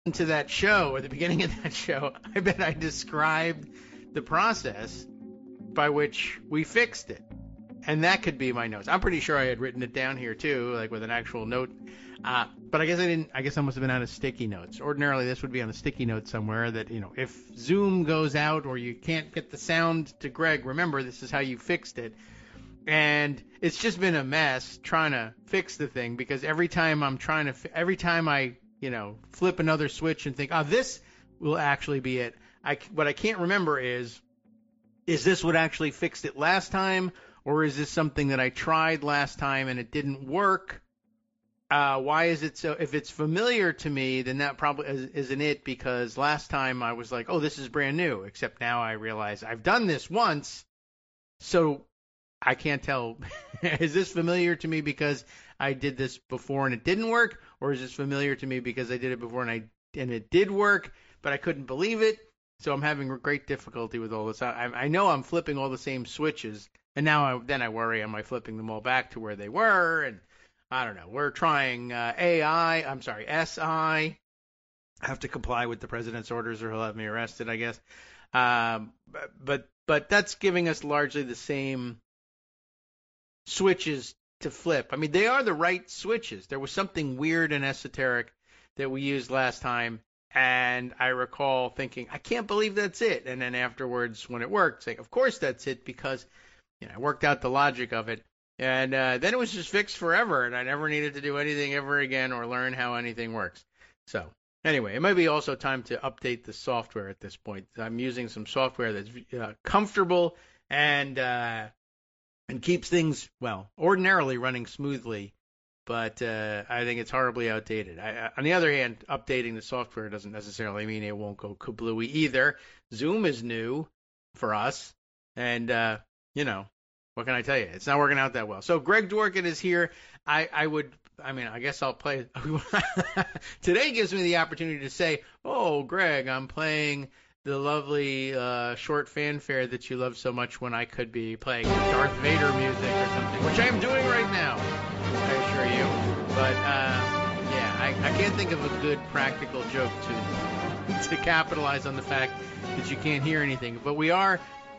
To that show, or the beginning of that show, I bet I described the process by which we fixed it. And that could be my notes. I'm pretty sure I had written it down here too, like with an actual note. But I guess I didn't. I guess I must have been out of sticky notes. Ordinarily, this would be on a sticky note somewhere. That if Zoom goes out or you can't get the sound to Greg, remember this is how you fixed it. And it's just been a mess trying to fix the thing because every time I flip another switch and think, oh, this will actually be it. What I can't remember is this what actually fixed it last time, or is this something that I tried last time and it didn't work? Why is it so? If it's familiar to me, then that probably isn't it, because last time I was like, oh, this is brand new, except now I realize I've done this once, so I can't tell. Is this familiar to me because I did this before and it didn't work, or is this familiar to me because I did it before and it did work, but I couldn't believe it? So I'm having great difficulty with all this. I know I'm flipping all the same switches, and now I worry, am I flipping them all back to where they were? And I don't know. We're trying SI. I have to comply with the president's orders or he'll have me arrested, I guess. But that's giving us largely the same switches to flip. I mean, they are the right switches. There was something weird and esoteric that we used last time, and I recall thinking, I can't believe that's it. And then afterwards, when it worked, saying, of course that's it, because I worked out the logic of it. And then it was just fixed forever, and I never needed to do anything ever again or learn how anything works. So anyway, it might be also time to update the software at this point. I'm using some software that's comfortable and keeps things, well, ordinarily running smoothly, but I think it's horribly outdated. On the other hand, updating the software doesn't necessarily mean it won't go kablooey either. Zoom is new for us, and what can I tell you? It's not working out that well. So Greg Dworkin is here. I guess I'll play. Today gives me the opportunity to say, oh, Greg, I'm playing the lovely short fanfare that you love so much when I could be playing Darth Vader music or something, which I am doing right now, I assure you. But, I can't think of a good practical joke to capitalize on the fact that you can't hear anything. But we are...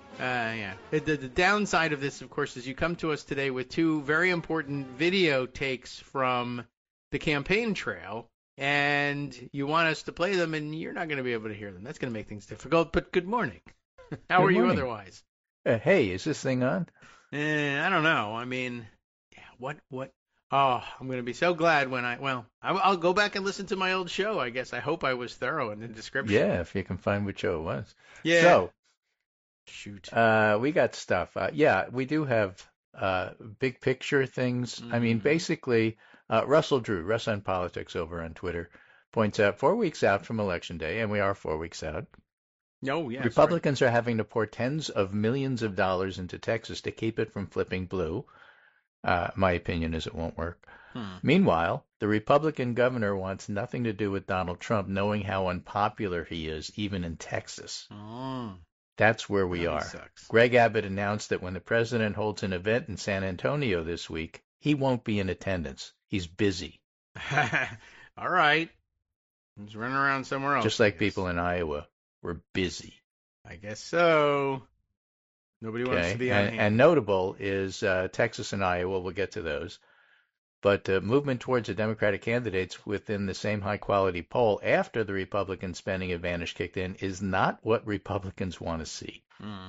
The downside of this, of course, is you come to us today with two very important video takes from the campaign trail, and you want us to play them, and you're not going to be able to hear them. That's going to make things difficult, but good morning. How are you otherwise? Hey, is this thing on? I don't know. I mean, what? Oh, I'm going to be so glad when I'll go back and listen to my old show, I guess. I hope I was thorough in the description. Yeah, if you can find which show it was. Yeah. So, shoot. We got stuff. We do have big picture things. Mm-hmm. I mean, basically, Russell Drew, Russ on Politics over on Twitter, points out 4 weeks out from Election Day, and we are 4 weeks out. No, yeah. Republicans are having to pour tens of millions of dollars into Texas to keep it from flipping blue. My opinion is it won't work. Meanwhile, the Republican governor wants nothing to do with Donald Trump, knowing how unpopular he is, even in Texas. That's where we are. Sucks. Greg Abbott announced that when the president holds an event in San Antonio this week, he won't be in attendance. He's busy. All right. He's running around somewhere else. Just like people in Iowa. We're busy. I guess so. Nobody wants to be on hand. And notable is Texas and Iowa. We'll get to those. But movement towards the Democratic candidates within the same high-quality poll after the Republican spending advantage kicked in is not what Republicans want to see.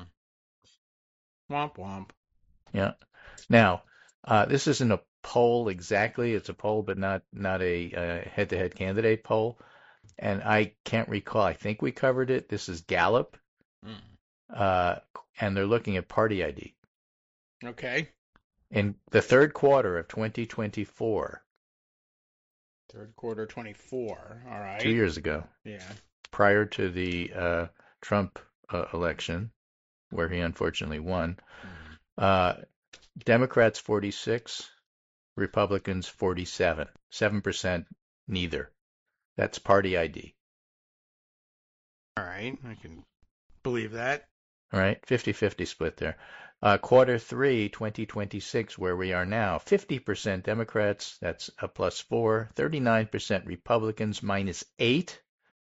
Womp womp. Yeah. Now, this isn't a poll exactly. It's a poll, but not a head-to-head candidate poll. And I can't recall. I think we covered it. This is Gallup. And they're looking at party ID. Okay. In the third quarter of 2024. Third quarter 24. All right. 2 years ago. Yeah. Prior to the Trump election, where he unfortunately won. Democrats 46, Republicans 47. 7% neither. That's party ID. All right. I can believe that. All right. 50-50 split there. Quarter 3, 2026, where we are now, 50% Democrats, that's a +4, 39% Republicans, -8,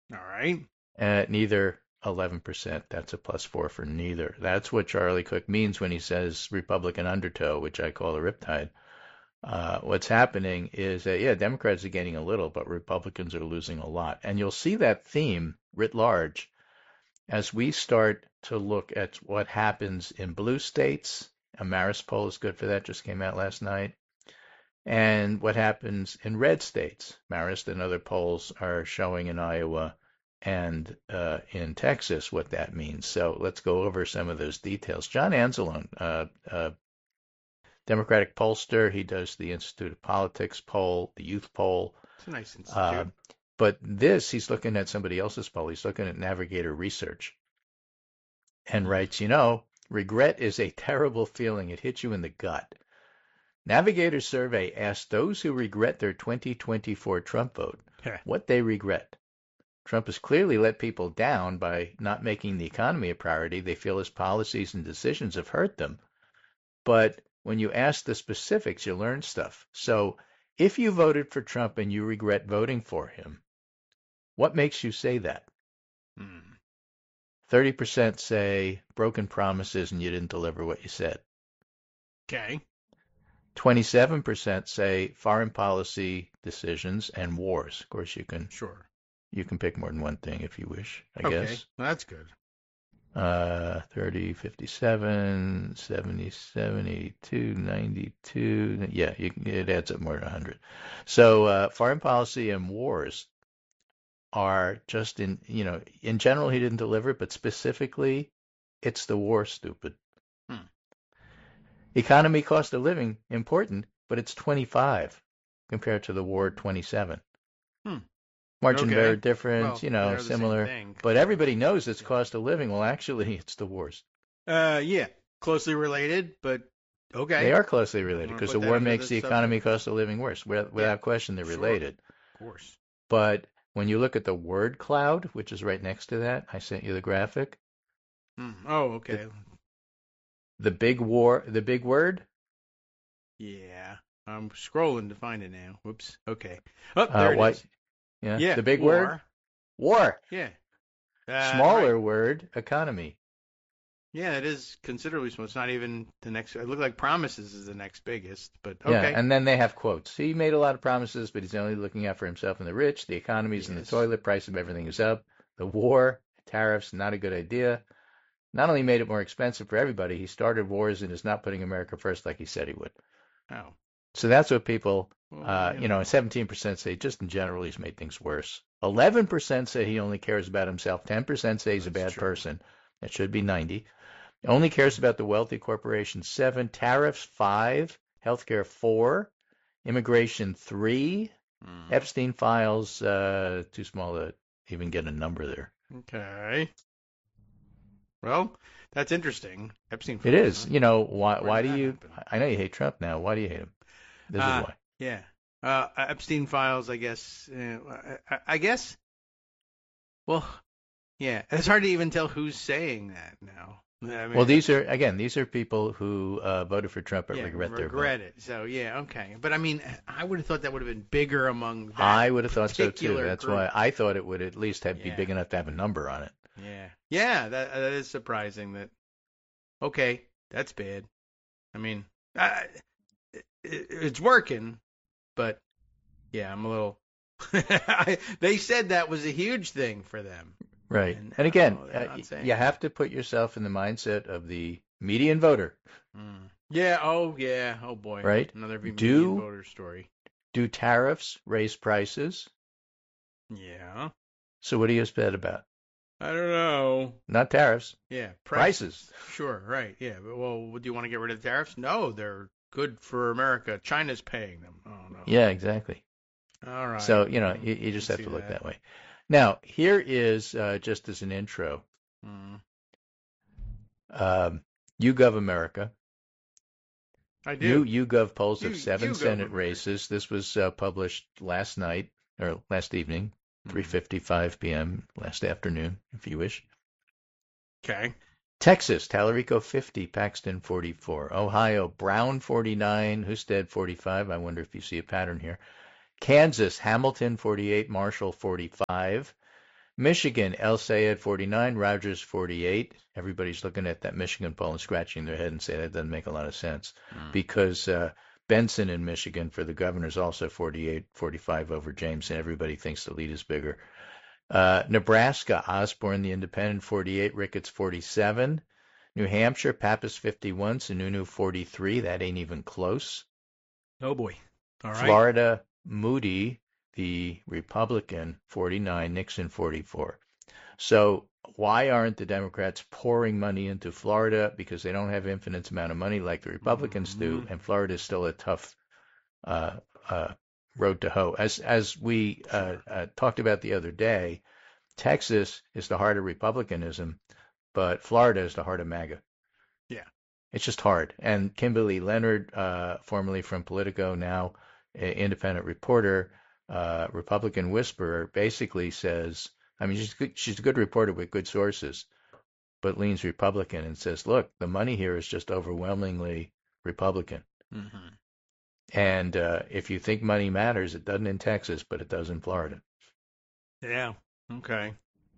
All right. Neither 11%. That's a +4 for neither. That's what Charlie Cook means when he says Republican undertow, which I call a riptide. What's happening is that, yeah, Democrats are gaining a little, but Republicans are losing a lot. And you'll see that theme writ large as we start to look at what happens in blue states. A Marist poll is good for that, just came out last night. And what happens in red states. Marist and other polls are showing in Iowa and in Texas what that means. So let's go over some of those details. John Anzalone, Democratic pollster. He does the Institute of Politics poll, the youth poll. It's a nice institute. But he's looking at somebody else's poll. He's looking at Navigator Research and writes, regret is a terrible feeling. It hits you in the gut. Navigator survey asked those who regret their 2024 Trump vote what they regret. Trump has clearly let people down by not making the economy a priority. They feel his policies and decisions have hurt them. But when you ask the specifics, you learn stuff. So if you voted for Trump and you regret voting for him, what makes you say that? 30% say broken promises and you didn't deliver what you said. Okay. 27% say foreign policy decisions and wars. Of course, you can pick more than one thing if you wish, I guess. Well, that's good. 30, 57, 70, 72, 92. Yeah, it adds up more than 100. So foreign policy and wars are just in general, he didn't deliver, but specifically, it's the war, stupid. Economy, cost of living, important, but it's 25 compared to the war, 27. Margin of error difference, similar. But everybody knows it's cost of living. Well, actually, it's the wars. Yeah, closely related, but okay. They are closely related because the war makes the economy, cost of living worse. Without question, they're related. Of course. But when you look at the word cloud, which is right next to that, I sent you the graphic. Oh, okay. The big word? Yeah. I'm scrolling to find it now. Whoops. Okay. Oh, there it is. Yeah. The big word? War. Yeah. Smaller word, economy. Yeah, it is considerably small. It's not even the next. It looked like promises is the next biggest, but okay. Yeah, and then they have quotes. He made a lot of promises, but he's only looking out for himself and the rich. The economy's in the toilet. Price of everything is up. The war, tariffs, not a good idea. Not only made it more expensive for everybody, he started wars and is not putting America first like he said he would. Oh. So that's what people, 17% say just in general he's made things worse. 11% say he only cares about himself. 10% say he's a bad person. That should be 90. Only cares about the wealthy corporations. 7. Tariffs 5. Healthcare 4. Immigration 3. Epstein files too small to even get a number there. Okay. Well, that's interesting. Epstein files. It is. Why do you? Happen? I know you hate Trump now. Why do you hate him? This is why. Yeah. Epstein files, I guess. I guess. Well, yeah. It's hard to even tell who's saying that now. I mean, well, these are people who voted for Trump but regret their vote. Regret it. So yeah, okay. But I mean, I would have thought that would have been bigger among. I would have thought so too. That's group. Why I thought it would at least be big enough to have a number on it. Yeah. Yeah, that is surprising. That. Okay, that's bad. I mean, it's working, but yeah, I'm a little. They said that was a huge thing for them. Right. And again, you have to put yourself in the mindset of the median voter. Yeah. Oh, yeah. Oh, boy. Right. Another median voter story. Do tariffs raise prices? Yeah. So what are you upset about? I don't know. Not tariffs. Yeah. Prices. Sure. Right. Yeah. But, well, do you want to get rid of the tariffs? No, they're good for America. China's paying them. Oh, no. Yeah, exactly. All right. So, you just have to look that way. Now, here is, just as an intro, YouGov America. I do. YouGov polls of 7 Senate races. This was published last night, or last evening, 3:55 p.m., last afternoon, if you wish. Okay. Texas, Tallarico 50, Paxton 44. Ohio, Brown 49, Husted 45. I wonder if you see a pattern here. Kansas, Hamilton 48, Marshall 45. Michigan, El Sayed 49, Rogers 48. Everybody's looking at that Michigan poll and scratching their head and say that doesn't make a lot of sense because Benson in Michigan for the governor is also 48, 45 over James, and everybody thinks the lead is bigger. Nebraska, Osborne, the independent, 48, Ricketts 47. New Hampshire, Pappas 51, Sununu 43. That ain't even close. Oh boy. All right. Florida, Moody, the Republican, 49, Nixon 44. So why aren't the Democrats pouring money into Florida? Because they don't have infinite amount of money like the Republicans do, and Florida is still a tough road to hoe. As we talked about the other day, Texas is the heart of Republicanism, but Florida is the heart of MAGA. Yeah. It's just hard. And Kimberly Leonard, formerly from Politico, now independent reporter, Republican whisperer, basically says, I mean, she's a good reporter with good sources, but leans Republican and says, look, the money here is just overwhelmingly Republican. Mm-hmm. And if you think money matters, it doesn't in Texas, but it does in Florida. Yeah. Okay.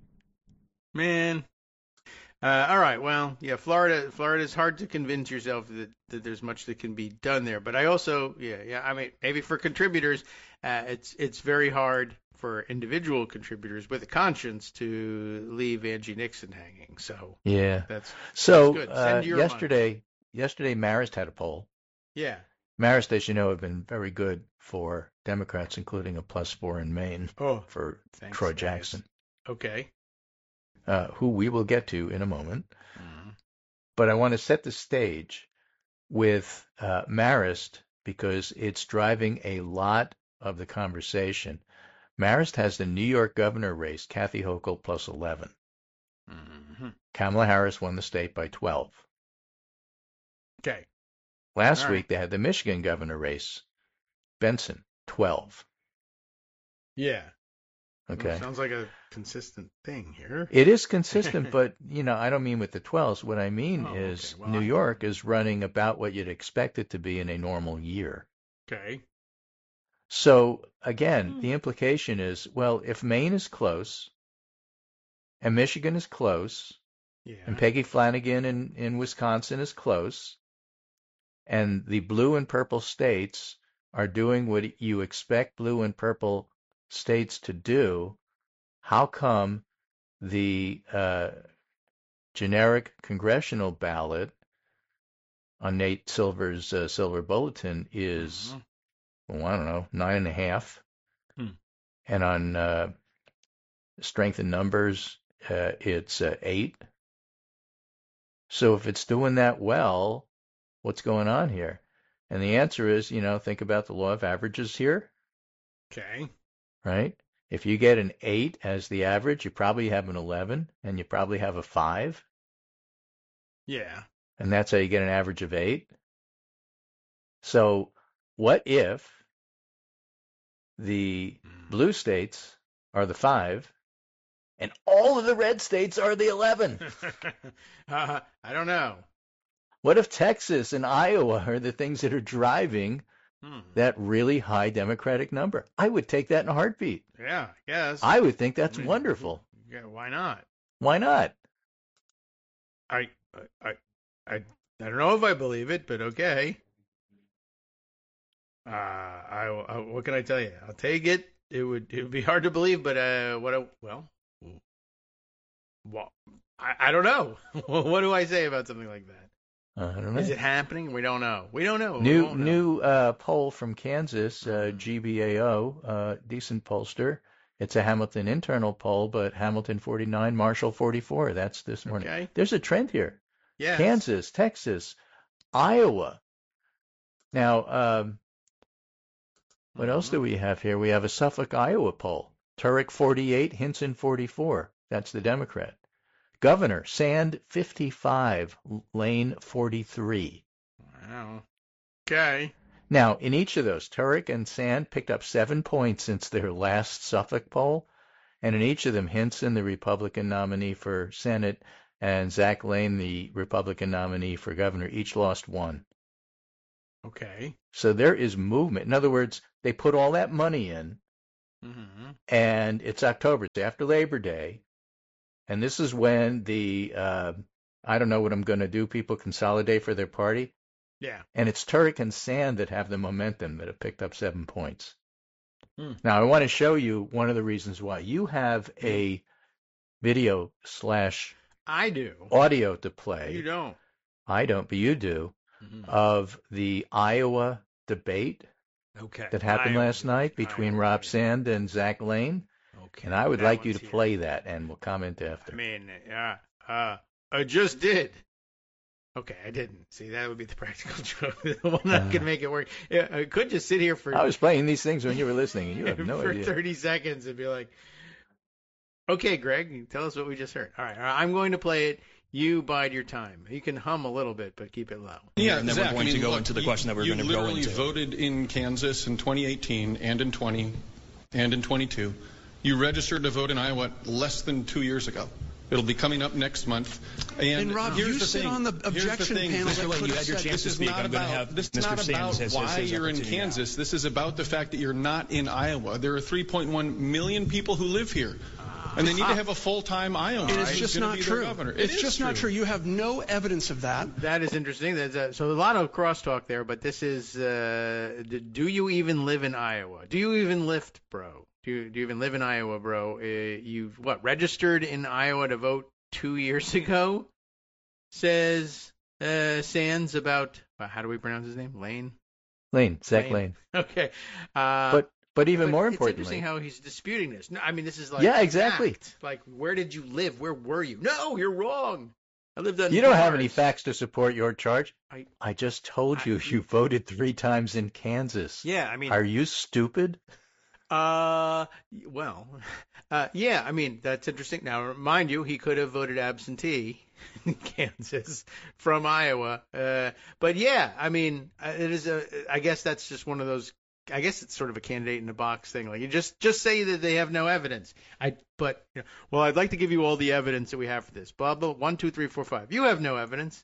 Man. All right. Well, yeah, Florida's hard to convince yourself that there's much that can be done there. But I also, yeah. I mean, maybe for contributors, it's very hard for individual contributors with a conscience to leave Angie Nixon hanging. So yeah, that's good. Send your yesterday Marist had a poll. Yeah. Marist, as you know, have been very good for Democrats, including a +4 in Maine for Troy Jackson. Okay. Who we will get to in a moment. Mm-hmm. But I want to set the stage with Marist because it's driving a lot of the conversation. Marist has the New York governor race, Kathy Hochul +11. Mm-hmm. Kamala Harris won the state by 12. Okay. Last week they had the Michigan governor race, Benson, 12. Yeah. Okay. Well, sounds like a consistent thing here. It is consistent, but, I don't mean with the 12s. What I mean is New York is running about what you'd expect it to be in a normal year. Okay. So, again, the implication is, well, if Maine is close and Michigan is close and Peggy Flanagan in Wisconsin is close and the blue and purple states are doing what you expect blue and purple states to do, how come the generic congressional ballot on Nate Silver's Silver Bulletin is, well, I don't know, 9.5. And on Strength in Numbers, it's 8. So if it's doing that well, what's going on here? And the answer is, think about the law of averages here. Okay. Right? If you get an 8 as the average, you probably have an 11, and you probably have a 5. Yeah. And that's how you get an average of 8. So what if the blue states are the 5, and all of the red states are the 11? I don't know. What if Texas and Iowa are the things that are driving that really high Democratic number? I would take that in a heartbeat. Yeah, I guess. I would think that's wonderful. Yeah, why not? Why not? I don't know if I believe it, but okay. What can I tell you? I'll take it. It would be hard to believe, but I don't know. What do I say about something like that? I don't know. Is it happening? We don't know. New poll from Kansas, GBAO, decent pollster. It's a Hamilton internal poll, but Hamilton 49, Marshall 44. That's this morning. Okay. There's a trend here. Yes. Kansas, Texas, Iowa. Now, what else do we have here? We have a Suffolk, Iowa poll. Turek 48, Hinson 44. That's the Democrat. Governor, Sand 55, Lane 43. Wow. Okay. Now, in each of those, Turek and Sand picked up 7 points since their last Suffolk poll. And in each of them, Hinson, the Republican nominee for Senate, and Zach Lane, the Republican nominee for governor, each lost 1. Okay. So there is movement. In other words, they put all that money in Mm-hmm. And it's October, it's after Labor Day. And this is when the, I don't know what I'm going to do, people consolidate for their party. Yeah. And it's Turek and Sand that have the momentum that have picked up 7 points. Hmm. Now, I want to show you one of the reasons why. You have a video / I do. audio to play. You don't. I don't, but you do, of the Iowa debate that happened last night between Rob Sand and Zach Lane. Okay. And I would like you to play that, and we'll comment after. I mean, I just did. Okay, I didn't. See, that would be the practical joke. The one that could make it work. Yeah, I could just sit here for... I was playing these things when you were listening, and you have no idea. For 30 seconds and be like, okay, Greg, tell us what we just heard. All right, I'm going to play it. You bide your time. You can hum a little bit, but keep it low. Yeah, and then Zach, we're going to go into the question that we're going to go into. You literally voted in Kansas in 2018 and in 20 and in 22. You registered to vote in Iowa less than 2 years ago. It'll be coming up next month. And Rob, you sit on the objection panel. Mr. Lane, you had your chance to speak. I'm going to have Mr. Sands has why you're in Kansas. This is about the fact that you're not in Iowa. There are 3.1 million people who live here. And they need to have a full-time Iowan. And it's just not true. It's just not true. You have no evidence of that. That is interesting. So a lot of crosstalk there, but this is, do you even live in Iowa? Do you even lift, bro? Do you even live in Iowa, bro? You registered in Iowa to vote 2 years ago? Says Sands about, how do we pronounce his name? Zach Lane. Okay. But even more importantly, it's interesting how he's disputing this. No, I mean, this is like exactly. Fact. Like, where did you live? Where were you? No, you're wrong. I lived on. You don't have any facts to support your charge. I just told you voted 3 times in Kansas. Yeah, I mean, are you stupid? Yeah, I mean, that's interesting. Now, mind you, he could have voted absentee in Kansas from Iowa. But yeah, I mean, it is I guess that's just one of those. I guess it's sort of a candidate in the box thing. Like, you just say that they have no evidence. I'd like to give you all the evidence that we have for this. Blah blah. 1, 2, 3, 4, 5. You have no evidence.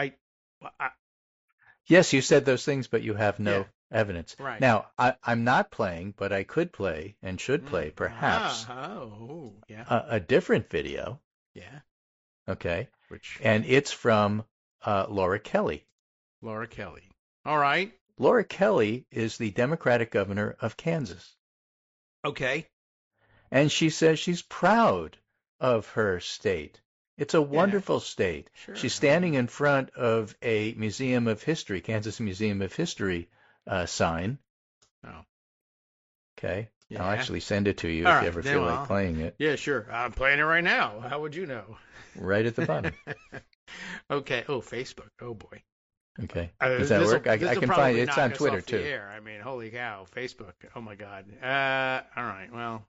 Yes, you said those things, but you have no evidence. Right. Now, I'm not playing, but I could play and should play, perhaps, a different video. Yeah. Okay. And it's from Laura Kelly. Laura Kelly. All right. Laura Kelly is the Democratic governor of Kansas. Okay. And she says she's proud of her state. It's a wonderful state. Sure. She's standing in front of a Museum of History, Kansas Museum of History sign. Oh. Okay. Yeah. I'll actually send it to you All if you ever feel like playing it. Yeah, sure. I'm playing it right now. How would you know? Right at the bottom. Okay. Oh, Facebook. Oh, boy. Okay. Does that work? I can find it. It's on Twitter, too. I mean, holy cow. Facebook. Oh, my God. All right. Well.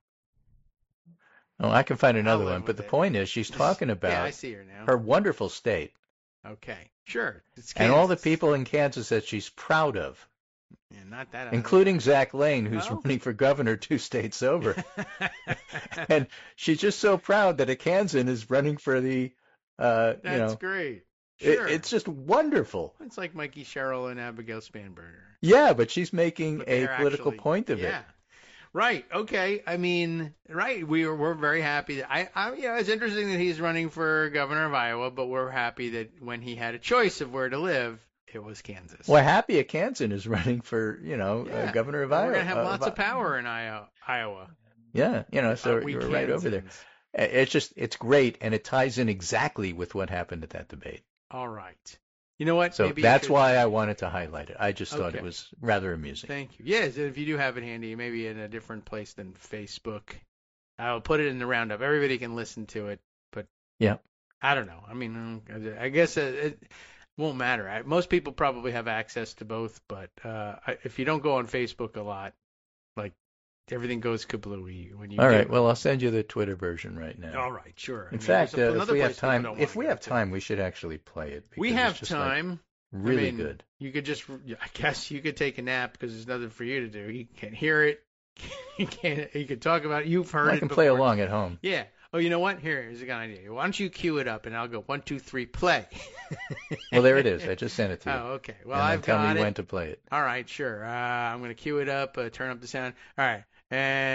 Oh, I can find another one. But the point is, she's talking about I see her now. her wonderful state. Okay. Sure. It's and all the people in Kansas that she's proud of. Yeah, not that. Including Zach Lane, who's running for governor 2 states over. And she's just so proud that a Kansan is running for the, That's great. Sure. It's just wonderful. It's like Mikey Sherrill and Abigail Spanberger. Yeah, but she's making a political point of it. Yeah. Right. Okay. I mean, right. We're very happy that it's interesting that he's running for governor of Iowa, but we're happy that when he had a choice of where to live, it was Kansas. Well, happy a Kansan is running for, governor of Iowa. We're going to have lots of power in Iowa. Yeah. So you're right over there. It's great, and it ties in exactly with what happened at that debate. All right. You know what? So that's why I wanted to highlight it. I just thought it was rather amusing. Thank you. Yes, if you do have it handy, maybe in a different place than Facebook, I'll put it in the roundup. Everybody can listen to it, but I don't know. I mean, I guess it won't matter. Most people probably have access to both, but if you don't go on Facebook a lot, like, everything goes kablooey when you. All right. Well, I'll send you the Twitter version right now. All right. Sure. In fact, if we have time, we should actually play it. We have time. Really good. You could I guess you could take a nap because there's nothing for you to do. You can hear it. You can talk about it. You've heard it. I can play along at home. Yeah. Oh, you know what? Here's a good idea. Why don't you cue it up and I'll go 1, 2, 3, play. Well, there it is. I just sent it to you. Oh, okay. Well, I've got it. Tell me when to play it. All right. Sure. I'm going to cue it up. Turn up the sound. All right. And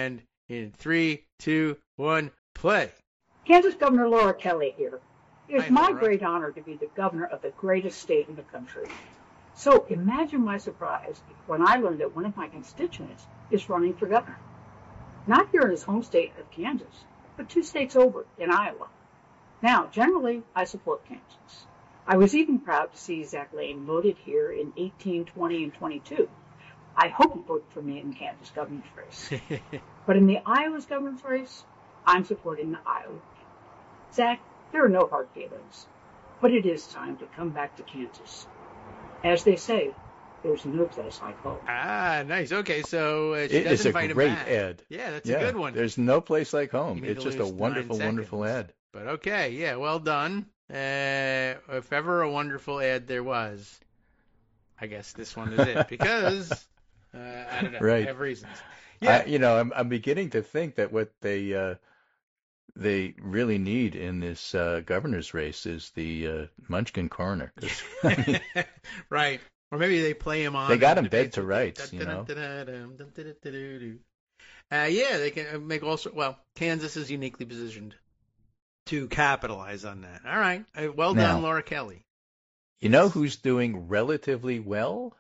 In 3, 2, 1, play. Kansas Governor Laura Kelly here. It is my great honor to be the governor of the greatest state in the country. So imagine my surprise when I learned that one of my constituents is running for governor. Not here in his home state of Kansas, but 2 states over in Iowa. Now, generally, I support Kansas. I was even proud to see Zach Lane voted here in 18, 20, and 22. I hope he voted for me in Kansas governor's race. But in the Iowa's governor's race, I'm supporting the Iowa. Zach, there are no hard feelings, but it is time to come back to Kansas. As they say, there's no place like home. Ah, nice. Okay, so she it is does a invite great him back. ad. Yeah, that's a good one. There's no place like home. You need It's to just a lose wonderful, 9 wonderful seconds. ad. But okay, yeah, well done. If ever a wonderful ad there was, I guess this one is it because I don't know. Right. I have reasons. Yeah. I'm beginning to think that what they really need in this governor's race is the Munchkin coroner. 'Cause, I mean, right. Or maybe they play him on. They got him debates dead to with rights, Yeah, they can make all sorts. Well, Kansas is uniquely positioned to capitalize on that. All right. Well Now, done, Laura Kelly. You know who's doing relatively well?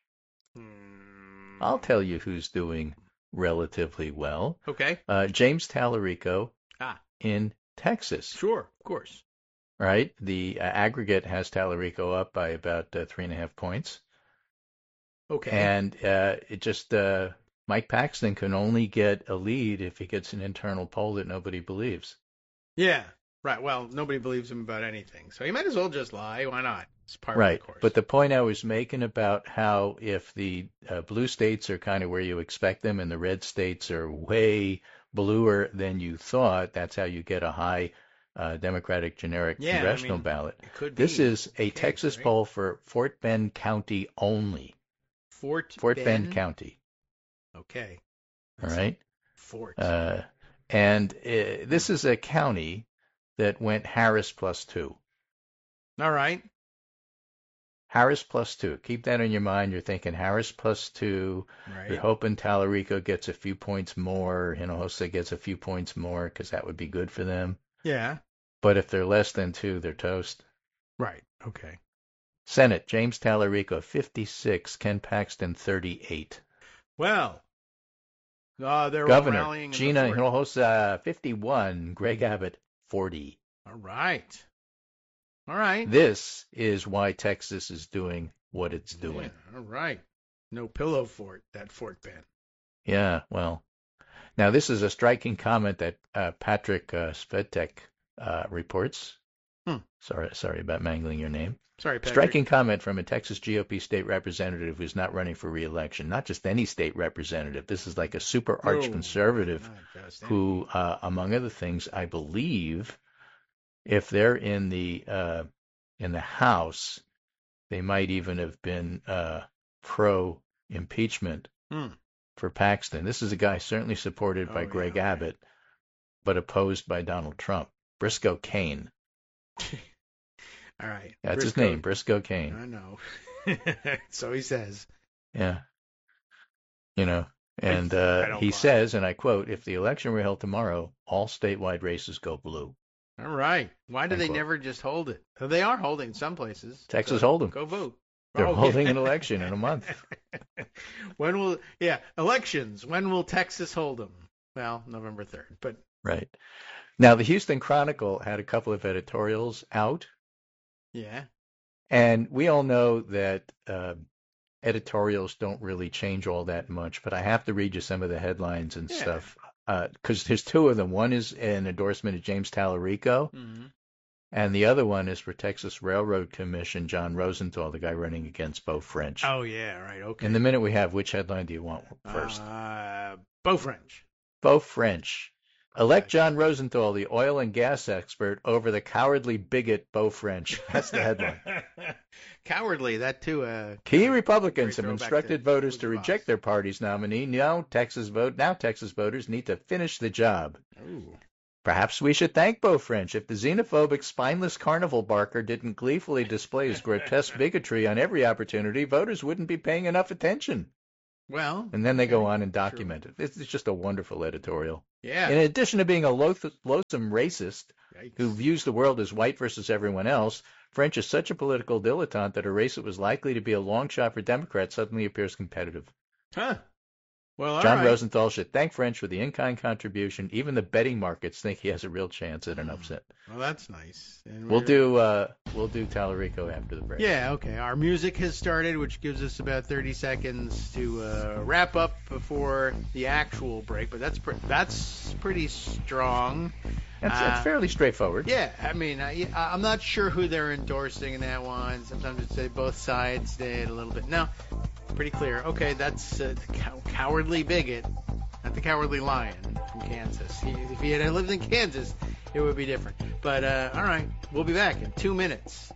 I'll tell you who's doing relatively well. Okay. James Tallarico Ah. in Texas. Sure, of course. Right? The aggregate has Tallarico up by about 3.5 points. Okay. And it just Mike Paxton can only get a lead if he gets an internal poll that nobody believes. Yeah. Right. Well, nobody believes him about anything, so he might as well just lie. Why not? It's part Right. of the course. But the point I was making about how if the blue states are kind of where you expect them and the red states are way bluer than you thought, that's how you get a high Democratic generic congressional ballot. It could This be is a case, Texas right? poll for Fort Bend County only. Fort Bend County. Okay. All right. Fort. And this is a county that went Harris +2. All right. Harris +2. Keep that in your mind. You're thinking Harris +2. Right. You're hoping Tallarico gets a few points more. Hinojosa gets a few points more because that would be good for them. Yeah. But if they're less than 2, they're toast. Right. Okay. Senate, James Tallarico, 56. Ken Paxton, 38. Well. They're all Governor, rallying. Gina Hinojosa, 51. Greg Abbott, 40. All right. All right. This is why Texas is doing what it's doing. Yeah, all right. No pillow fort, that Fort Bend. Yeah, well. Now, this is a striking comment that Patrick Svedtek reports. Sorry about mangling your name. Sorry, Patrick. Striking comment from a Texas GOP state representative who's not running for re-election. Not just any state representative. This is like a super arch conservative who, among other things, I believe, if they're in the House, they might even have been pro impeachment for Paxton. This is a guy certainly supported by Greg Abbott, but opposed by Donald Trump. Briscoe Cain. All right. That's his name, Briscoe Cain. I know. So he says. Yeah. And he says, and I quote, if the election were held tomorrow, all statewide races go blue. All right. Why do they never just hold it? They are holding some places. Texas hold them. Go vote. They're holding an election in a month. Elections. When will Texas hold them? Well, November 3rd. But right. Now, the Houston Chronicle had a couple of editorials out. Yeah. And we all know that editorials don't really change all that much, but I have to read you some of the headlines and stuff because there's 2 of them. One is an endorsement of James Tallarico, and the other one is for Texas Railroad Commission, John Rosenthal, the guy running against Beau French. Oh, yeah, right, okay. In the minute we have, which headline do you want first? Beau French. Beau French. Elect John Rosenthal, the oil and gas expert, over the cowardly bigot Beau French. That's the headline. Cowardly, that too. Key Republicans have instructed voters to reject their party's nominee. Now Texas voters need to finish the job. Ooh. Perhaps we should thank Beau French. If the xenophobic, spineless carnival barker didn't gleefully display his grotesque bigotry on every opportunity, voters wouldn't be paying enough attention. Well, and then they go on and document it. It's just a wonderful editorial. Yeah. In addition to being a loathsome racist who views the world as white versus everyone else, French is such a political dilettante that a race that was likely to be a long shot for Democrats suddenly appears competitive. Huh. Well, John Rosenthal should thank French for the in-kind contribution. Even the betting markets think he has a real chance at an upset. Well, that's nice. And we'll do Tallarico after the break. Yeah, okay. Our music has started, which gives us about 30 seconds to wrap up before the actual break. But that's pretty strong. It's fairly straightforward. Yeah, I mean, I'm not sure who they're endorsing in that one. Sometimes it's say both sides did a little bit. No, pretty clear. Okay, that's the cowardly bigot, not the cowardly lion from Kansas. If he had lived in Kansas, it would be different. But all right, we'll be back in 2 minutes.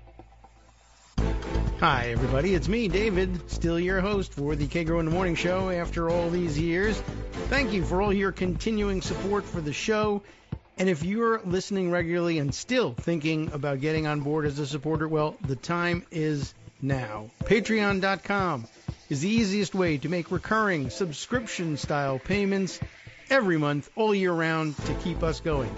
Hi, everybody. It's me, David, still your host for the Kagro in the Morning Show after all these years. Thank you for all your continuing support for the show. And if you're listening regularly and still thinking about getting on board as a supporter, well, the time is now. Patreon.com is the easiest way to make recurring subscription-style payments every month, all year round, to keep us going.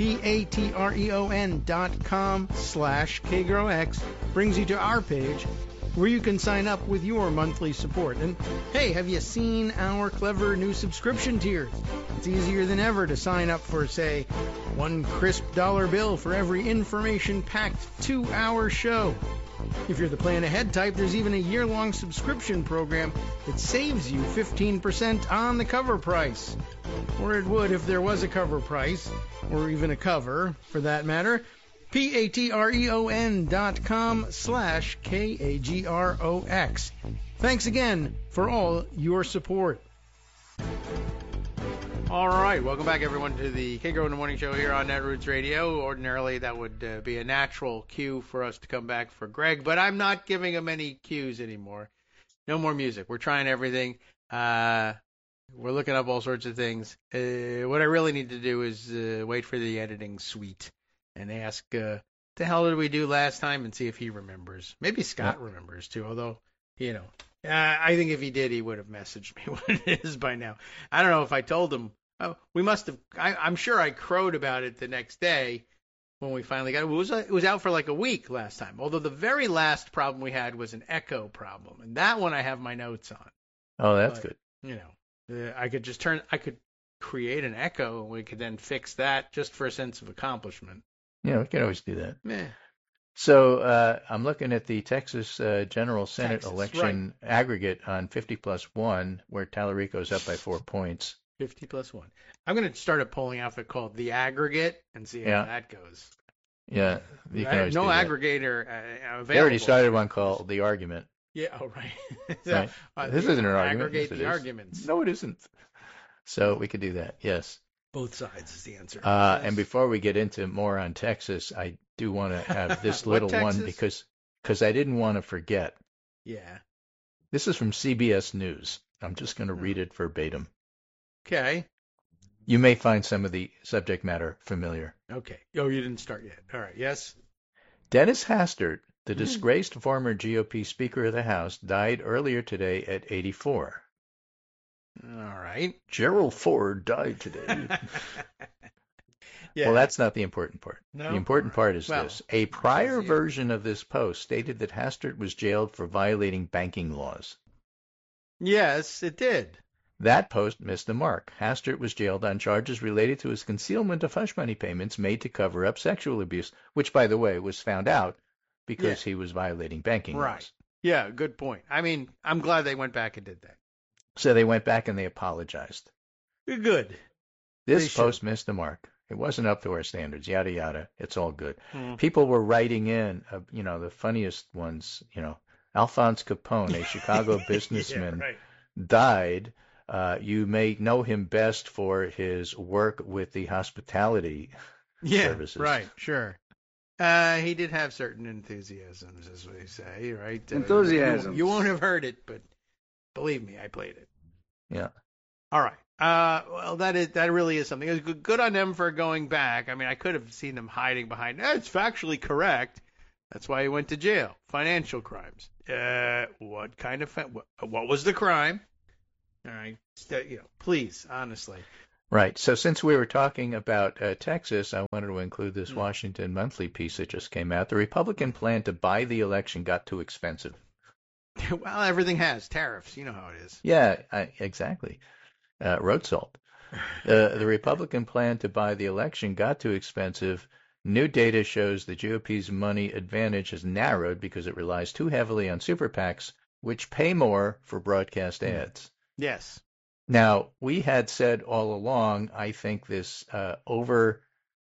patreon.com/KagroX brings you to our page where you can sign up with your monthly support. And hey, have you seen our clever new subscription tiers? It's easier than ever to sign up for, say, $1 crisp bill for every information-packed 2-hour show. If you're the plan ahead type, there's even a year-long subscription program that saves you 15% on the cover price. Or it would if there was a cover price, or even a cover, for that matter. patreon.com/KAGROX. Thanks again for all your support. All right, welcome back, everyone, to the Kagro in the Morning Show here on Netroots Radio. Ordinarily, that would be a natural cue for us to come back for Greg, but I'm not giving him any cues anymore. No more music. We're trying everything. We're looking up all sorts of things. What I really need to do is wait for the editing suite and ask, the hell did we do last time, and see if he remembers. Maybe Scott remembers, too, although, I think if he did, he would have messaged me what it is by now. I don't know if I told him. Oh, we must have. I'm sure I crowed about it the next day when we finally got it. It was out for like a week last time. Although the very last problem we had was an echo problem, and that one I have my notes on. Oh, that's good. I could create an echo, and we could then fix that just for a sense of accomplishment. Yeah, we can always do that. Yeah. So I'm looking at the Texas General Senate election aggregate on 50+1, where Tallarico's up by 4 points. 50+1. I'm going to start a polling outfit called The Aggregate and see how that goes. Yeah. You can always no do that. aggregator available. They already started one called The Argument. Yeah, right. Right. This isn't an argument. Aggregate the arguments. No, it isn't. So we could do that, yes. Both sides is the answer. Yes. And before we get into more on Texas, I do want to have this little one because I didn't want to forget. Yeah. This is from CBS News. I'm just going to read it verbatim. Okay. You may find some of the subject matter familiar. Okay. Oh, you didn't start yet. All right. Yes. Dennis Hastert, the disgraced former GOP Speaker of the House, died earlier today at 84. All right. Gerald Ford died today. Yeah. Well, that's not the important part. No? The important part is this. A prior version of this post stated that Hastert was jailed for violating banking laws. Yes, it did. That post missed the mark. Hastert was jailed on charges related to his concealment of hush money payments made to cover up sexual abuse, which, by the way, was found out because he was violating banking laws. Yeah, good point. I mean, I'm glad they went back and did that. So they went back and they apologized. Good. This post missed the mark. It wasn't up to our standards, yada, yada. It's all good. People were writing in, the funniest ones, Alphonse Capone, a Chicago businessman, died. You may know him best for his work with the hospitality services. Right, sure. He did have certain enthusiasms, as we say, right? Enthusiasms. You won't have heard it, but believe me, I played it. Yeah. All right. Well, that really is something. It was good on them for going back. I mean, I could have seen them hiding behind. It's factually correct. That's why he went to jail. Financial crimes. What kind of? What was the crime? All right. Please, honestly. Right. So since we were talking about Texas, I wanted to include this Washington Monthly piece that just came out. The Republican plan to buy the election got too expensive. Well, everything has tariffs. You know how it is. Yeah, exactly. Road salt. The Republican plan to buy the election got too expensive. New data shows the GOP's money advantage has narrowed because it relies too heavily on super PACs, which pay more for broadcast ads. Yes. Now, we had said all along, I think this over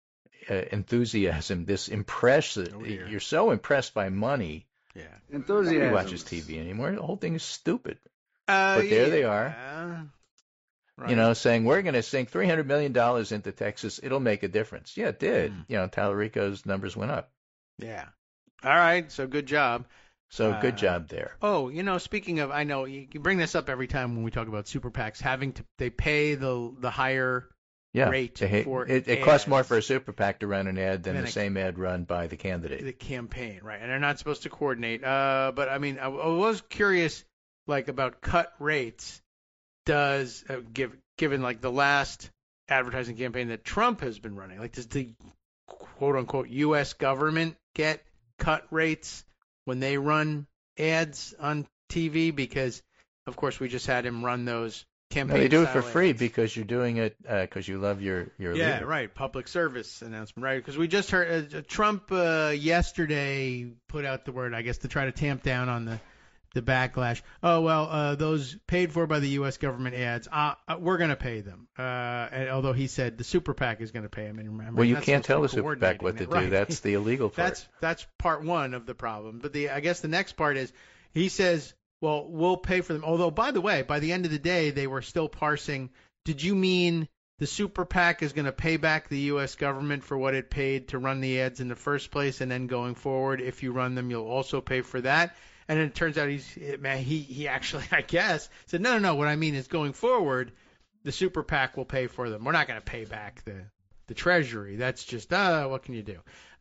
enthusiasm, this you're so impressed by money. Yeah. Enthusiasm. Nobody watches TV anymore. The whole thing is stupid. But there they are. Right. Saying we're going to sink $300 million into Texas. It'll make a difference. Yeah, it did. Tallarico's numbers went up. Yeah. All right. So good job. So good job there. Oh, speaking of, I know you bring this up every time when we talk about super PACs, they pay the higher rate for it costs more for a super PAC to run an ad than the same ad run by the candidate. The campaign, right? And they're not supposed to coordinate. But I mean, I was curious, about cut rates. Does given the last advertising campaign that Trump has been running, does the quote unquote U.S. government get cut rates when they run ads on TV? Because of course we just had him run those campaign. No, they do it for free because you're doing it because you love your leader. Yeah, right. Public service announcement, right? Because we just heard Trump yesterday put out the word, I guess, to try to tamp down on the backlash. Oh, well, those paid for by the U.S. government ads, we're going to pay them. And although he said the super PAC is going to pay them. And remember, well, you can't tell the super PAC what to do. Right. That's the illegal part. That's part one of the problem. But I guess the next part is he says, well, we'll pay for them. Although, by the way, by the end of the day, they were still parsing. Did you mean the super PAC is going to pay back the U.S. government for what it paid to run the ads in the first place, and then going forward, if you run them, you'll also pay for that? And then it turns out he actually, I guess, said, no, what I mean is going forward, the super PAC will pay for them. We're not going to pay back the Treasury. That's just, what can you do?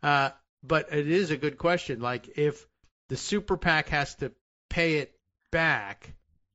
But it is a good question. If the super PAC has to pay it back,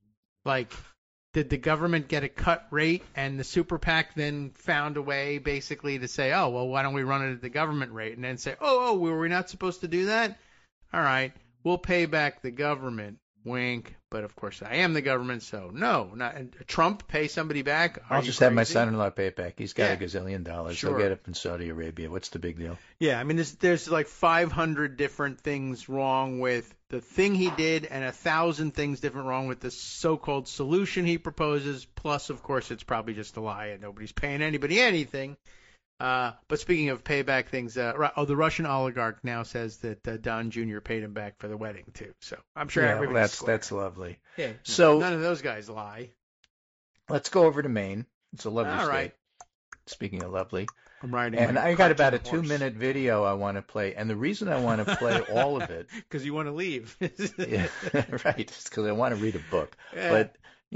did the government get a cut rate and the super PAC then found a way basically to say, oh, well, why don't we run it at the government rate? And then say, were we not supposed to do that? All right. We'll pay back the government, wink, but of course I am the government, so no. Trump pay somebody back? I'll just have my son-in-law pay it back. He's got $1 gazillion. Sure. He'll get it from Saudi Arabia. What's the big deal? Yeah, I mean, there's 500 different things wrong with the thing he did and 1,000 things different wrong with the so-called solution he proposes, plus, of course, it's probably just a lie and nobody's paying anybody anything. But speaking of payback things, the Russian oligarch now says that Don Jr. paid him back for the wedding too. So I'm sure everybody's square. That's lovely. Yeah, so none of those guys lie. Let's go over to Maine. It's a lovely state. Right. Speaking of lovely, I'm riding. And I got about a 2-minute video I want to play, and the reason I want to play all of it because you want to leave. Yeah, right. It's because I want to read a book. Yeah. But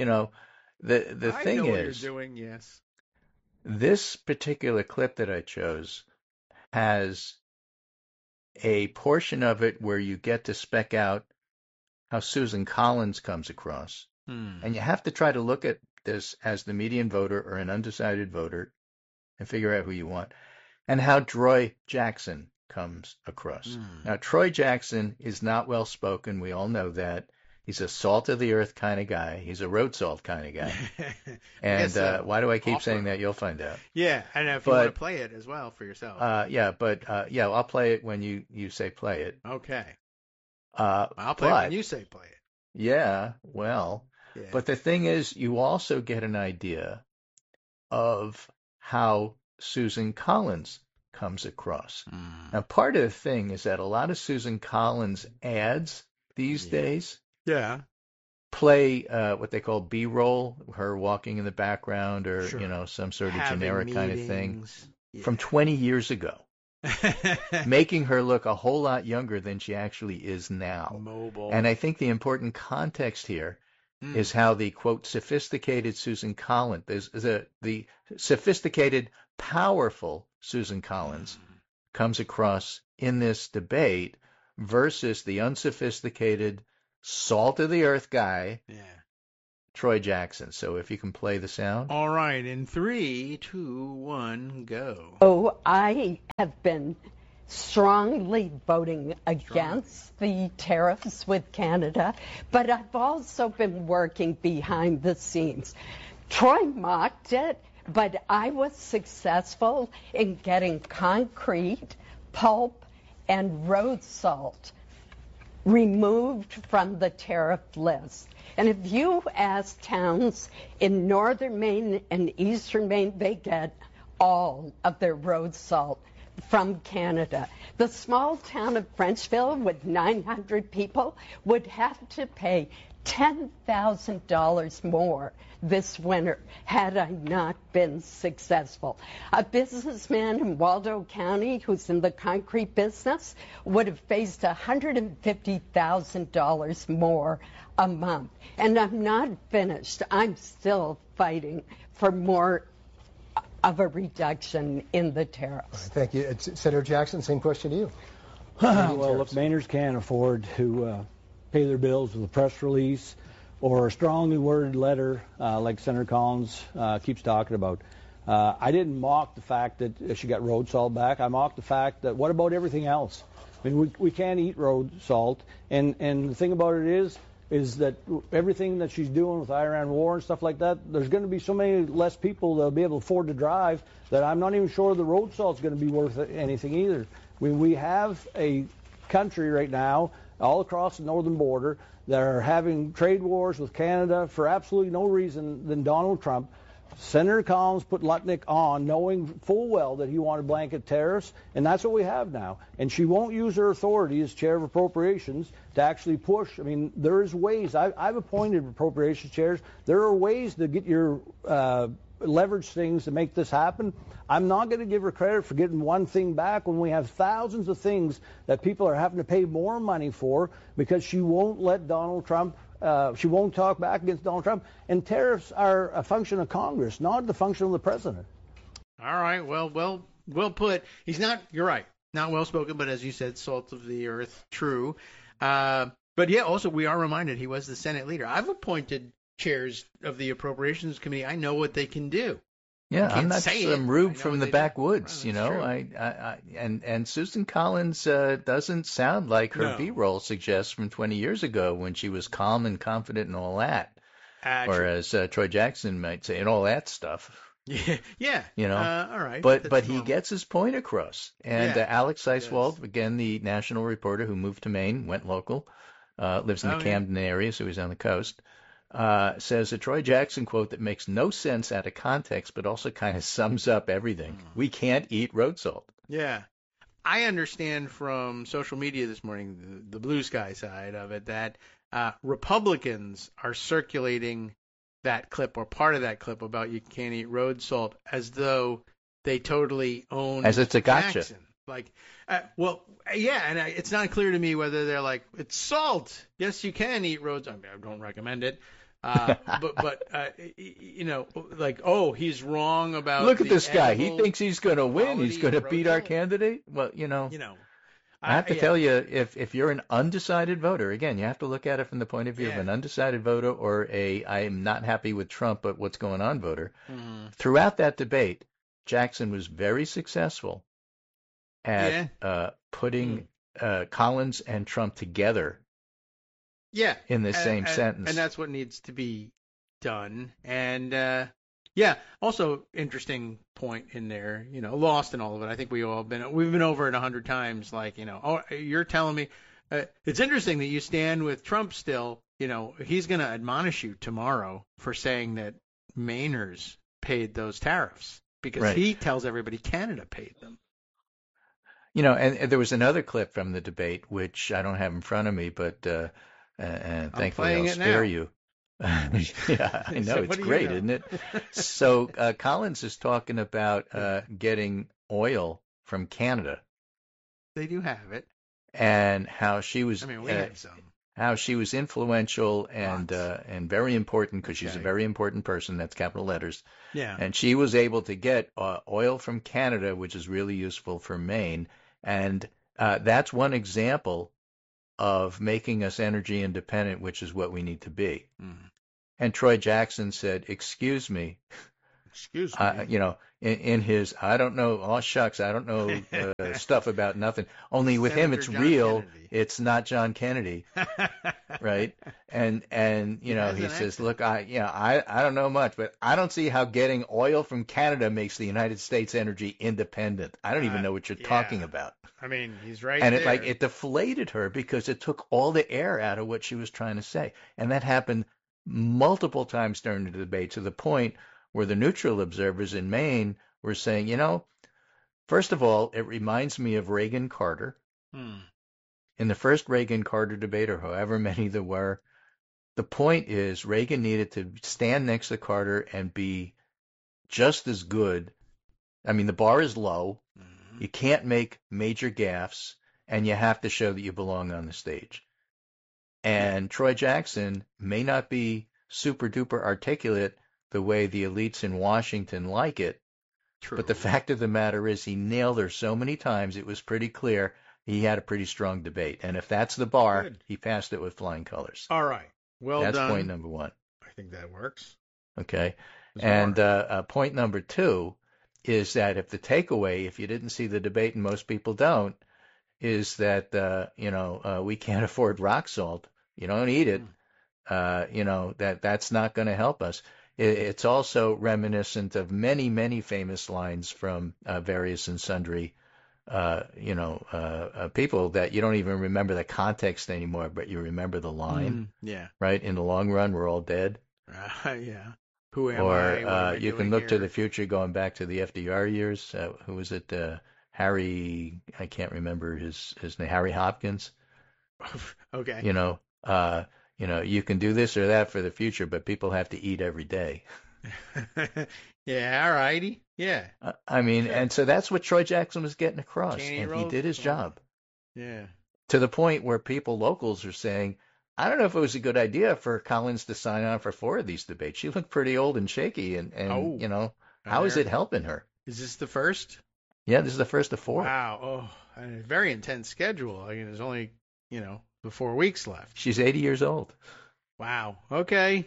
the thing I know is, what you're doing. Yes. This particular clip that I chose has a portion of it where you get to spec out how Susan Collins comes across. And you have to try to look at this as the median voter or an undecided voter and figure out who you want. And how Troy Jackson comes across. Now, Troy Jackson is not well-spoken. We all know that. He's a salt-of-the-earth kind of guy. He's a road salt kind of guy. And why do I keep saying that? You'll find out. Yeah, and if you want to play it as well for yourself. I'll play it when you say play it. Okay. I'll play it when you say play it. Yeah, well. Yeah. But the thing is, you also get an idea of how Susan Collins comes across. Now, part of the thing is that a lot of Susan Collins ads these days play what they call B-roll, her walking in the background or, some sort of generic kind of thing from 20 years ago, making her look a whole lot younger than she actually is now. Mobile. And I think the important context here is how the, quote, sophisticated Susan Collins, the sophisticated, powerful Susan Collins comes across in this debate versus the unsophisticated, salt-of-the-earth guy Troy Jackson. So if you can play the sound. All right, in 3, 2, 1, go. Oh, I have been strongly voting against the tariffs with Canada, but I've also been working behind the scenes. Troy mocked it, but I was successful in getting concrete, pulp, and road salt removed from the tariff list. And if you ask towns in northern Maine and eastern Maine, they get all of their road salt from Canada. The small town of Frenchville with 900 people would have to pay $10,000 more this winter had I not been successful. A businessman in Waldo County who's in the concrete business would have faced $150,000 more a month. And I'm not finished. I'm still fighting for more of a reduction in the tariffs. Right, thank you. Senator Jackson, same question to you. Well, if Mainers can't afford to pay their bills with a press release or a strongly worded letter like Senator Collins keeps talking about, I didn't mock the fact that she got road salt back. I mocked the fact that what about everything else? I mean, we can't eat road salt, and the thing about it is that everything that she's doing with the Iran war and stuff like that, there's going to be so many less people that'll be able to afford to drive that I'm not even sure the road salt's going to be worth anything either. We have a country right now all across the northern border that are having trade wars with Canada for absolutely no reason than Donald Trump. Senator Collins put Lutnick on knowing full well that he wanted blanket tariffs, and that's what we have now. And she won't use her authority as chair of appropriations to actually push. I mean, there's ways. I've appointed appropriations chairs. There are ways to get your leverage things to make this happen. I'm not going to give her credit for getting one thing back when we have thousands of things that people are having to pay more money for because she won't let Donald Trump she won't talk back against Donald Trump. And tariffs are a function of Congress, not the function of the president. All right. Well put. He's not, you're right, not well spoken, but as you said, salt of the earth, true. But yeah, also we are reminded he was the Senate leader. I've appointed chairs of the Appropriations Committee. I know what they can do. Yeah, I'm not some rube from the backwoods, do. you know. And Susan Collins doesn't sound like her B-roll suggests from 20 years ago when she was calm and confident and all that. Or as Troy Jackson might say, and all that stuff. Yeah. You know. All right. But he gets his point across. And Alex Seiswald, again, the national reporter who moved to Maine, went local, lives in the Camden area, so he's on the coast. Says a Troy Jackson quote that makes no sense out of context, but also kind of sums up everything. We can't eat road salt. Yeah. I understand from social media this morning, the blue sky side of it, that Republicans are circulating that clip or part of that clip about you can't eat road salt as though they totally own as it's a gotcha. Jackson. Like, and it's not clear to me whether they're like, it's salt. Yes, you can eat roads. I mean, I don't recommend it. You know, like, oh, he's wrong about. Look at this guy. He thinks he's going to win. He's going to beat our candidate. Well, you know, I have to tell you, if you're an undecided voter, again, you have to look at it from the point of view of an undecided voter or I am not happy with Trump, but what's going on voter. Throughout that debate, Jackson was very successful at putting Collins and Trump together. Yeah. In the same sentence. And that's what needs to be done. And also interesting point in there, you know, lost in all of it. I think we've been over it 100 times. Like, you know, oh, you're telling me it's interesting that you stand with Trump still. You know, he's going to admonish you tomorrow for saying that Mainers paid those tariffs because he tells everybody Canada paid them. You know, and there was another clip from the debate, which I don't have in front of me, but and thankfully I'll spare you. Yeah, I know. It's great, isn't it? So Collins is talking about getting oil from Canada. They do have it. And how she was we have some. How she was influential and very important because she's a very important person. That's capital letters. Yeah. And she was able to get oil from Canada, which is really useful for Maine. And that's one example of making us energy independent, which is what we need to be. And Troy Jackson said, excuse me. Excuse me. In his, I don't know, oh shucks, I don't know stuff about nothing. Only with him, it's John real. Kennedy. It's not John Kennedy, right? And he says, look, I don't know much, but I don't see how getting oil from Canada makes the United States energy independent. I don't even know what you're talking about. I mean, he's right and there. it deflated her because it took all the air out of what she was trying to say, and that happened multiple times during the debate, to the point where the neutral observers in Maine were saying, first of all, it reminds me of Reagan-Carter. In the first Reagan-Carter debate, or however many there were, the point is Reagan needed to stand next to Carter and be just as good. I mean, the bar is low. You can't make major gaffes, and you have to show that you belong on the stage. And Troy Jackson may not be super-duper articulate the way the elites in Washington like it. True. But the fact of the matter is he nailed her so many times, it was pretty clear he had a pretty strong debate. And if that's the bar, he passed it with flying colors. All right. Well that's done. That's point number one. I think that works. Okay. And point number two is that if the takeaway, if you didn't see the debate, and most people don't, is that, we can't afford rock salt. You don't eat it. That's not going to help us. It's also reminiscent of many, many famous lines from various and sundry, people that you don't even remember the context anymore, but you remember the line. Yeah. Right? In the long run, we're all dead. Yeah. Who am I? Or you can look to the future, going back to the FDR years. Who was it? Harry, I can't remember his name. Harry Hopkins. Okay. You can do this or that for the future, but people have to eat every day. Yeah, all righty. Yeah. And so that's what Troy Jackson was getting across, and he did his job. Yeah. To the point where locals are saying, I don't know if it was a good idea for Collins to sign on for 4 of these debates. She looked pretty old and shaky, and how is it helping her? Is this the first? Yeah, this is the first of 4. Wow. Oh, a very intense schedule. I mean, there's only, the 4 weeks left. She's 80 years old. Wow. Okay.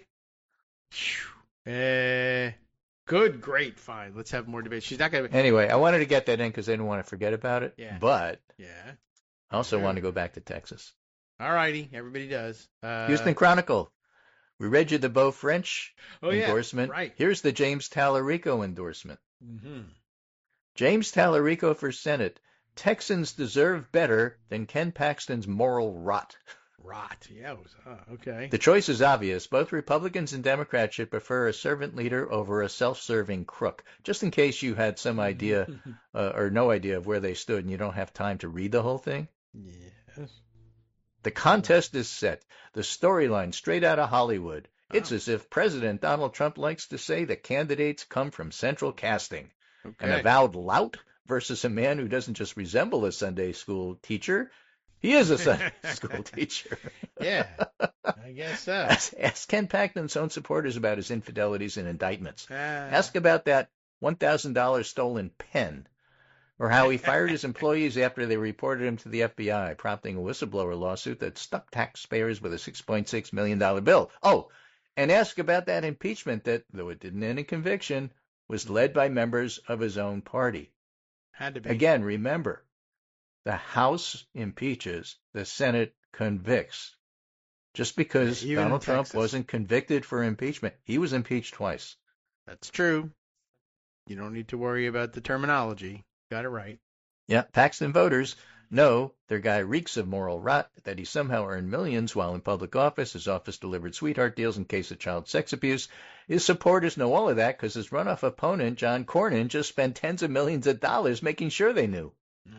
Good, great, fine. Let's have more debates. She's not going to. Anyway, I wanted to get that in because I didn't want to forget about it. Yeah. But yeah, I also want to go back to Texas. All righty, everybody does. Houston Chronicle. We read you the Beau French endorsement. Yeah, right. Here's the James Tallarico endorsement. Mm-hmm. James Tallarico for Senate. Texans deserve better than Ken Paxton's moral rot. Rot, yeah. Okay. The choice is obvious. Both Republicans and Democrats should prefer a servant leader over a self-serving crook. Just in case you had some idea or no idea of where they stood and you don't have time to read the whole thing. Yes. The contest is set. The storyline straight out of Hollywood. It's as if President Donald Trump likes to say the candidates come from central casting. Okay. An avowed lout versus a man who doesn't just resemble a Sunday school teacher. He is a Sunday school teacher. Yeah, I guess so. Ask Ken Paxton's own supporters about his infidelities and indictments. Ask about that $1,000 stolen pen, or how he fired his employees after they reported him to the FBI, prompting a whistleblower lawsuit that stuck taxpayers with a $6.6 million bill. Oh, and ask about that impeachment that, though it didn't end in conviction, was led by members of his own party. Had to be. Again, remember, the House impeaches, the Senate convicts. Just because Donald Trump wasn't convicted for impeachment, he was impeached twice. That's true. You don't need to worry about the terminology. Got it right. Yeah, Paxton voters know their guy reeks of moral rot, that he somehow earned millions while in public office. His office delivered sweetheart deals in case of child sex abuse. His supporters know all of that because his runoff opponent, John Cornyn, just spent tens of millions of dollars making sure they knew.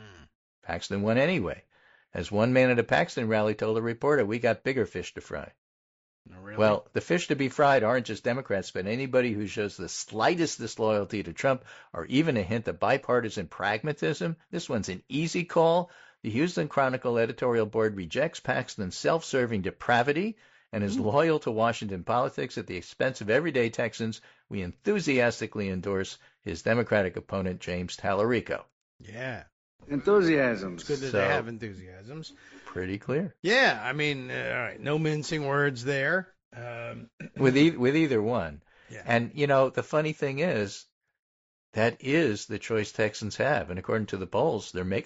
Paxton won anyway. As one man at a Paxton rally told a reporter, we got bigger fish to fry. Oh, really? Well, the fish to be fried aren't just Democrats, but anybody who shows the slightest disloyalty to Trump or even a hint of bipartisan pragmatism. This one's an easy call. The Houston Chronicle editorial board rejects Paxton's self-serving depravity and is loyal to Washington politics at the expense of everyday Texans. We enthusiastically endorse his Democratic opponent, James Tallarico. Yeah. Enthusiasms. It's good that they have enthusiasms. Pretty clear. Yeah, I mean, all right, no mincing words there. With either one. Yeah. And, the funny thing is, that is the choice Texans have. And according to the polls, they're making